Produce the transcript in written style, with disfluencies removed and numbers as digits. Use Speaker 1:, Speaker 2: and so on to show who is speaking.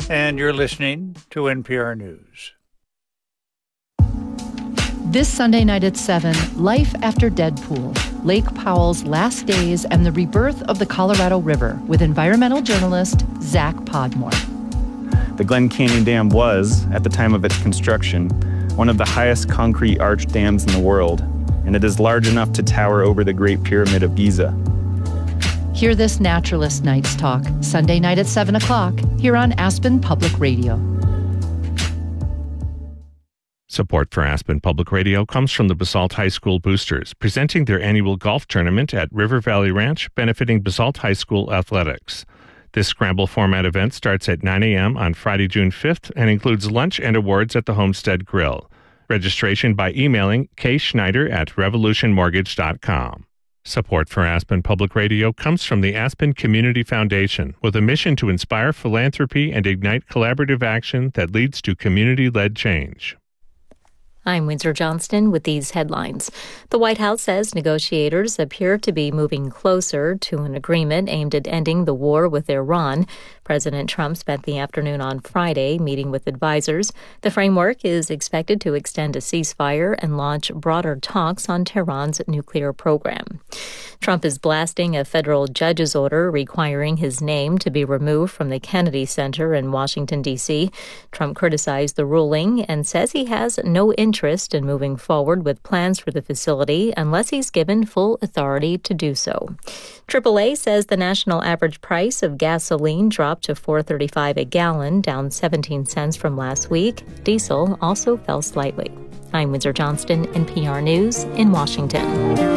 Speaker 1: and you're listening to NPR News.
Speaker 2: This Sunday night at 7, Life After Deadpool, Lake Powell's last days and the rebirth of the Colorado River with environmental journalist Zach Podmore.
Speaker 3: The Glen Canyon Dam was, at the time of its construction, one of the highest concrete arch dams in the world, and it is large enough to tower over the Great Pyramid of Giza.
Speaker 2: Hear this Naturalist Nights Talk, Sunday night at 7 o'clock, here on Aspen Public Radio.
Speaker 4: Support for Aspen Public Radio comes from the Basalt High School Boosters, presenting their annual golf tournament at River Valley Ranch, benefiting Basalt High School athletics. This scramble format event starts at 9 a.m. on Friday, June 5th, and includes lunch and awards at the Homestead Grill. Registration by emailing kschneider@revolutionmortgage.com. Support for Aspen Public Radio comes from the Aspen Community Foundation, with a mission to inspire philanthropy and ignite collaborative action that leads to community-led change.
Speaker 5: I'm Windsor Johnston with these headlines. The White House says negotiators appear to be moving closer to an agreement aimed at ending the war with Iran. President Trump spent the afternoon on Friday meeting with advisors. The framework is expected to extend a ceasefire and launch broader talks on Tehran's nuclear program. Trump is blasting a federal judge's order requiring his name to be removed from the Kennedy Center in Washington, D.C. Trump criticized the ruling and says he has no interest in moving forward with plans for the facility unless he's given full authority to do so. AAA says the national average price of gasoline dropped to $4.35 a gallon, down 17 cents from last week. Diesel also fell slightly. I'm Windsor Johnston, NPR News in Washington.